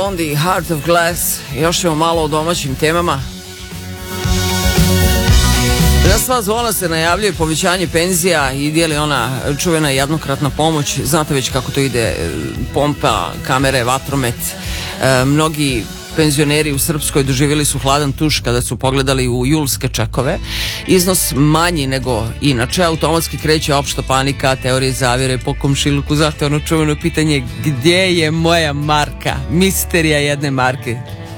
Blondie, Heart of Glass. Još ćemo malo o domaćim temama. Na sva zvona se najavljuje povećanje penzija i dijeli ona čuvena jednokratna pomoć. Znate već kako to ide, pompa, kamere, vatromet. Mnogi penzioneri u Srpskoj doživjeli su hladan tuš kada su pogledali u julske čekove. Iznos manji nego inače, automatski kreće opšta panika, teorije zavjere po komšiluku, zato ono čuveno pitanje gdje je moja marka, misterija jedne marke.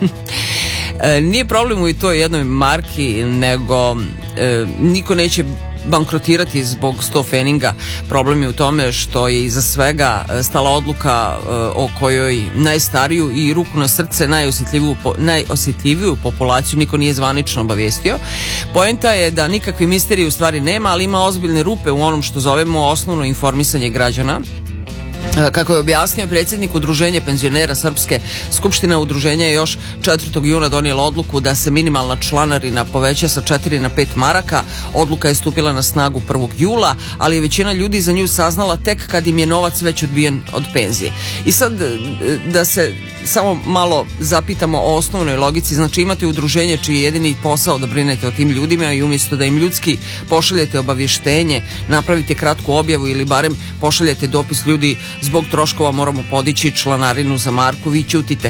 Nije problem u toj jednoj marki, nego niko neće bankrotirati zbog 100 feninga. Problem je u tome što je iza svega stala odluka o kojoj najstariju i ruku na srce najosjetljiviju populaciju niko nije zvanično obavijestio. Poenta je da nikakve misterije u stvari nema, ali ima ozbiljne rupe u onom što zovemo osnovno informisanje građana. Kako je objasnio predsjednik Udruženja penzionera Srpske, Skupština udruženja je još 4. juna donijela odluku da se minimalna članarina poveća sa 4 na 5 maraka. Odluka je stupila na snagu 1. jula, ali je većina ljudi za nju saznala tek kad im je novac već odbijen od penzije. I sad da se samo malo zapitamo o osnovnoj logici, znači imate udruženje čiji je jedini posao da brinete o tim ljudima i umjesto da im ljudski pošaljete obavještenje, napravite kratku objavu ili barem pošaljete dopis ljudi zbog troškova moramo podići članarinu za marku, vi ćutite.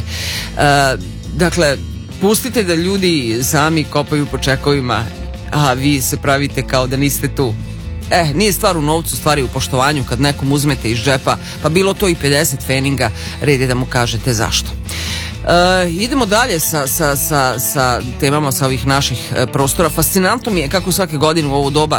Dakle, pustite da ljudi sami kopaju po čekovima, a vi se pravite kao da niste tu. Nije stvar u novcu, stvar je u poštovanju. Kad nekom uzmete iz džepa, pa bilo to i 50 feninga, red je da mu kažete zašto. Idemo dalje sa temama sa ovih naših prostora. Fascinantno mi je kako svake godine u ovo doba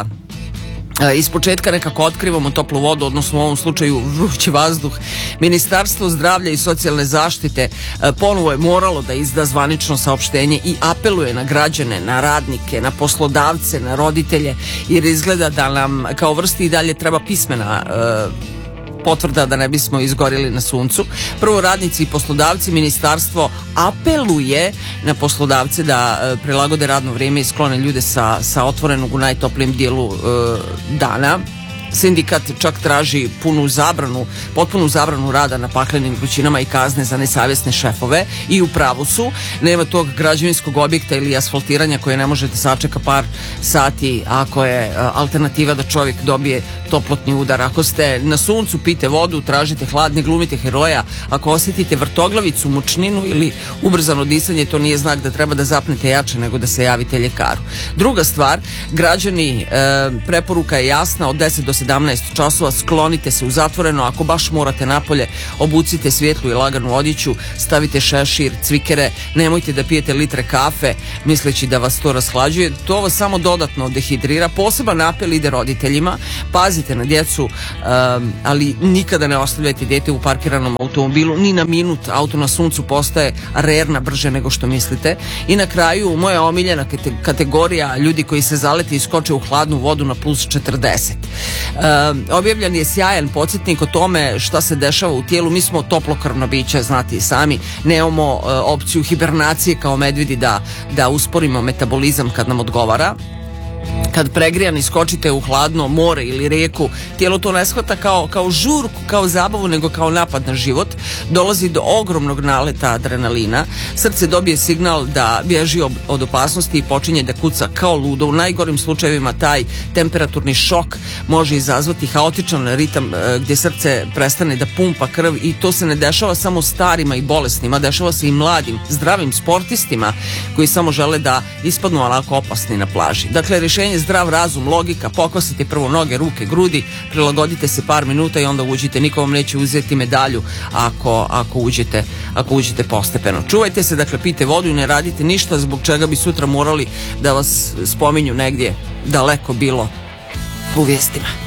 iz početka nekako otkrivamo toplu vodu, odnosno u ovom slučaju vrući vazduh. Ministarstvo zdravlja i socijalne zaštite ponovo je moralo da izda zvanično saopštenje i apeluje na građane, na radnike, na poslodavce, na roditelje, jer izgleda da nam kao vrsti i dalje treba pismena potvrda da ne bismo izgorili na suncu. Prvo, radnici i poslodavci, ministarstvo apeluje na poslodavce da prilagode radno vrijeme i sklone ljude sa otvorenog u najtoplijem dijelu dana. Sindikat čak traži potpunu zabranu rada na paklenim vrućinama i kazne za nesavjesne šefove i u pravu su. Nema tog građevinskog objekta ili asfaltiranja koje ne možete sačeka par sati ako je alternativa da čovjek dobije toplotni udar. Ako ste na suncu, pijte vodu, tražite hladne, glumite heroja. Ako osjetite vrtoglavicu, mučninu ili ubrzano disanje, to nije znak da treba da zapnete jače nego da se javite ljekaru. Druga stvar, građani, preporuka je jasna, od 10 do 17 časova sklonite se u zatvoreno, ako baš morate napolje, obucite svijetlu i laganu odjeću, stavite šešir, cvikere, nemojte da pijete litre kafe misleći da vas to rashlađuje, to vas samo dodatno dehidrira. Poseban apel ide roditeljima, pazite na djecu, ali nikada ne ostavljajte dijete u parkiranom automobilu, ni na minut. Auto na suncu postaje rerna brže nego što mislite. I na kraju, moja omiljena kategorija, ljudi koji se zalete i skoče u hladnu vodu na plus 40. Objavljen je sjajan podsjetnik o tome šta se dešava u tijelu. Mi smo toplokrvno biće, znate i sami, nemamo opciju hibernacije kao medvedi da usporimo metabolizam kad nam odgovara. Kad pregrijani skočite u hladno more ili rijeku, tijelo to ne shvata kao žurku, kao zabavu, nego kao napad na život. Dolazi do ogromnog naleta adrenalina, srce dobije signal da bježi od opasnosti i počinje da kuca kao ludo. U najgorim slučajevima taj temperaturni šok može izazvati haotičan ritam gdje srce prestane da pumpa krv, i to se ne dešava samo starima i bolesnima, dešava se i mladim, zdravim sportistima koji samo žele da ispadnu onako opasni na plaži. Dakle, rješenje zdrav razum, logika, pokosite prvo noge, ruke, grudi, prilagodite se par minuta i onda uđite. Niko vam neće uzeti medalju ako uđete postepeno. Čuvajte se, dakle, pijte vodu i ne radite ništa zbog čega bi sutra morali da vas spominju negdje daleko bilo u vijestima.